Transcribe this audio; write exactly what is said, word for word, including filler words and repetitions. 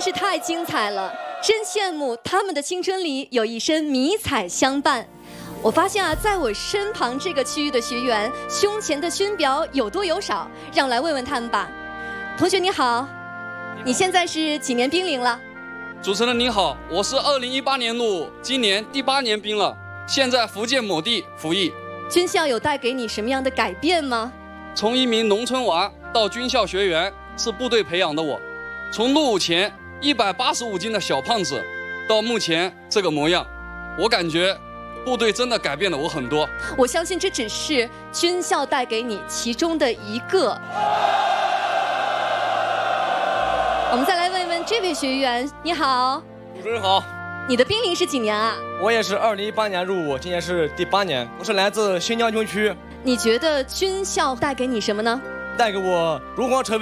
是太精彩了，真羡慕他们的青春里有一身迷彩相伴。我发现啊，在我身旁这个区域的学员胸前的勋表有多有少，让我来问问他们吧。同学你好，你现在是几年兵龄了？ 主持人您好，我是二零一八年入伍，今年第八年兵了，现在福建某地服役。 军校有带给你什么样的改变吗？ 从一名农村娃到军校学员，是部队培养的我。从入伍前一百八十五斤的小胖子，到目前这个模样，我感觉部队真的改变了我很多。 我相信这只是军校带给你其中的一个。我们再来问问这位学员，你好， 主持人好， 你的兵龄是几年啊？ 我也是二零一八年入伍，今年是第八年，我是来自新疆军区。 你觉得军校带给你什么呢？ 带给我如何成为